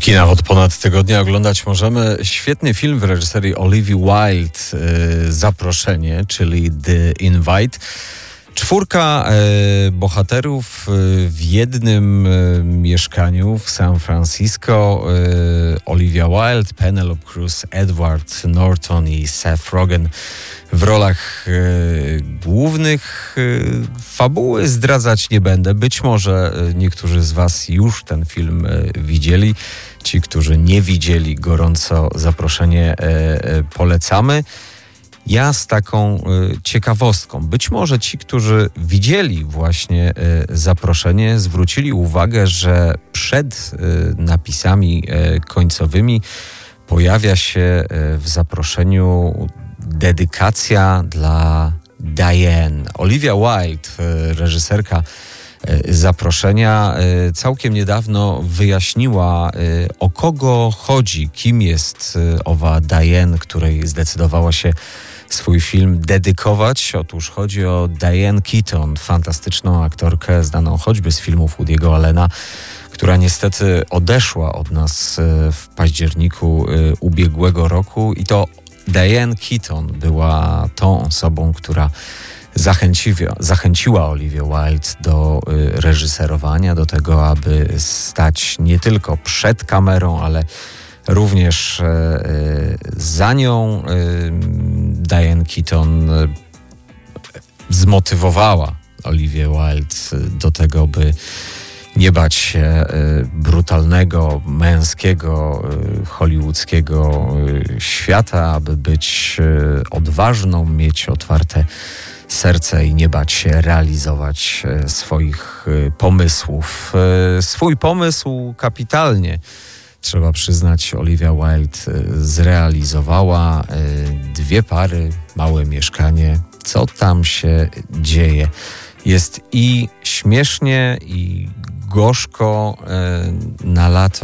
kinach od ponad tygodnia oglądać możemy świetny film w reżyserii Olivia Wilde, Zaproszenie, czyli The Invite. 4 bohaterów w jednym mieszkaniu w San Francisco. Olivia Wilde, Penelope Cruz, Edward Norton i Seth Rogen w rolach głównych. Fabuły zdradzać nie będę. Być może niektórzy z Was już ten film widzieli. Ci, którzy nie widzieli, gorąco zaproszenie polecamy. Ja z taką ciekawostką. Być może ci, którzy widzieli właśnie zaproszenie, zwrócili uwagę, że przed napisami końcowymi pojawia się w zaproszeniu dedykacja dla Diane. Olivia Wilde, reżyserka Zaproszenia, całkiem niedawno wyjaśniła, o kogo chodzi, kim jest owa Diane, której zdecydowała się swój film dedykować. Otóż chodzi o Diane Keaton, fantastyczną aktorkę znaną choćby z filmów Woody'ego Allena, która niestety odeszła od nas w październiku ubiegłego roku i to Diane Keaton była tą osobą, która zachęciła Olivię Wilde do reżyserowania, do tego, aby stać nie tylko przed kamerą, ale również za nią. Diane Keaton zmotywowała Olivię Wilde do tego, by nie bać się brutalnego, męskiego, hollywoodzkiego świata, aby być odważną, mieć otwarte serce i nie bać się realizować swoich pomysłów. Swój pomysł kapitalnie, trzeba przyznać, Olivia Wilde zrealizowała. 2 pary, małe mieszkanie. Co tam się dzieje? Jest i śmiesznie, i gorzko na lato.